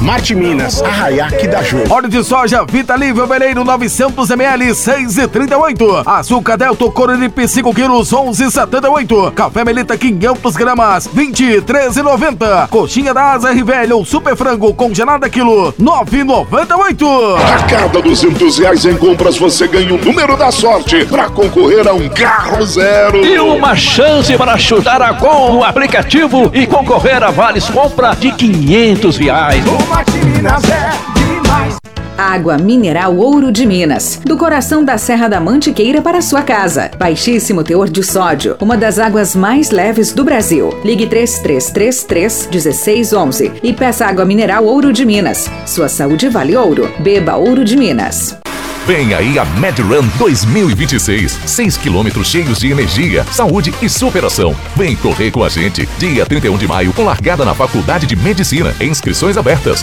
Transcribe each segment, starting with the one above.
Marte Minas, Arraiá que dá jogo. Óleo de soja Vitalível Veleiro 900 ml, 6,38. Açúcar Delta Coronipe 5 quilos, 11,78. Café Melita 500 gramas, 23,90. Coxinha da Asa R ou Super Frango congelada quilo, 9,98. A cada R$200 em compras você ganha o número da sorte para concorrer a um carro zero. E uma chance para chutar a gol no aplicativo e concorrer a vales compra de R$500. O Marte Minas é demais. Água mineral Ouro de Minas, do coração da Serra da Mantiqueira para sua casa. Baixíssimo teor de sódio, uma das águas mais leves do Brasil. Ligue 3333-1611 e peça água mineral Ouro de Minas. Sua saúde vale ouro. Beba Ouro de Minas. Vem aí a MedRun 2026. 6 quilômetros cheios de energia, saúde e superação. Vem correr com a gente. Dia 31 de maio, com largada na Faculdade de Medicina. Inscrições abertas.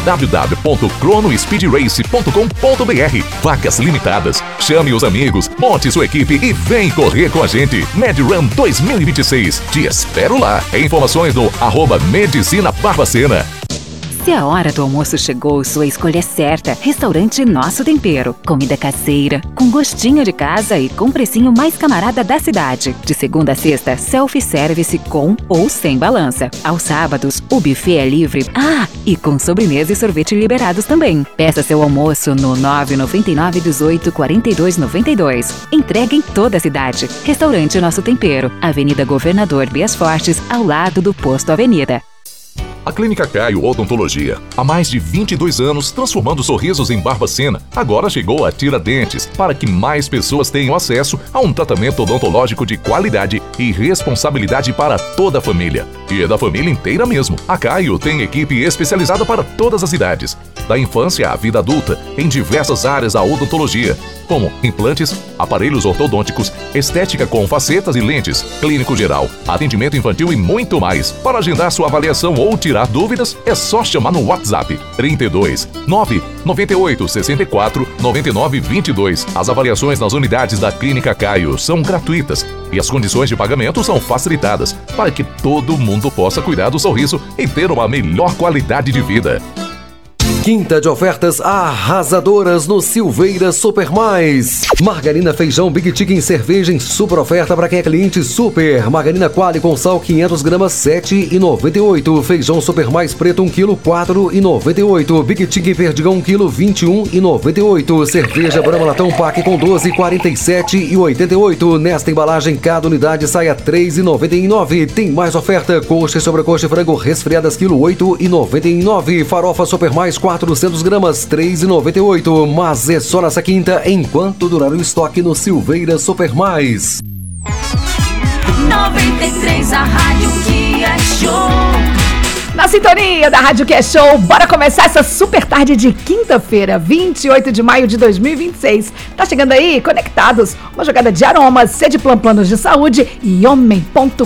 www.cronospeedrace.com.br. Vagas limitadas. Chame os amigos, monte sua equipe e vem correr com a gente. MedRun 2026. Te espero lá. Informações no @Medicina Barbacena. Se a hora do almoço chegou, sua escolha é certa. Restaurante Nosso Tempero. Comida caseira, com gostinho de casa e com precinho mais camarada da cidade. De segunda a sexta, self-service com ou sem balança. Aos sábados, o buffet é livre. E com sobremesa e sorvete liberados também. Peça seu almoço no 999-18-4292. Entrega em toda a cidade. Restaurante Nosso Tempero. Avenida Governador Bias Fortes, ao lado do Posto Avenida. A Clínica Caio Odontologia, há mais de 22 anos transformando sorrisos em Barbacena, agora chegou a Tiradentes, para que mais pessoas tenham acesso a um tratamento odontológico de qualidade e responsabilidade para toda a família. E é da família inteira mesmo. A Caio tem equipe especializada para todas as idades, da infância à vida adulta, em diversas áreas da odontologia, como implantes, aparelhos ortodônticos, estética com facetas e lentes, clínico geral, atendimento infantil e muito mais. Para agendar sua avaliação ou tirar dúvidas, é só chamar no WhatsApp 32 998 64 99 22. As avaliações nas unidades da Clínica Caio são gratuitas e as condições de pagamento são facilitadas para que todo mundo possa cuidar do sorriso e ter uma melhor qualidade de vida. Quinta de ofertas arrasadoras no Silveira Super Mais. Margarina Feijão Big Chicken Cerveja em super oferta para quem é cliente Super. Margarina Quali com sal 500 gramas 7,98. Feijão Super Mais preto 1 kg 4,98. Big Chicken Perdigão 1 kg 21,98. Cerveja Brahma Latão Pack com 12 47,88. Nesta embalagem cada unidade sai a 3,99. Tem mais oferta: coxa e sobrecoxa e frango resfriadas quilo 8,99. Farofa Super Mais 400 gramas, 3,98. Mas é só nessa quinta, enquanto durar o estoque no Silveira Super Mais. 93, a rádio que é show. Na sintonia da Rádio Que é Show, bora começar essa super tarde de quinta-feira, 28 de maio de 2026. Tá chegando aí? Conectados. Uma jogada de aromas, Cedplan Planos de Saúde e Homem.com.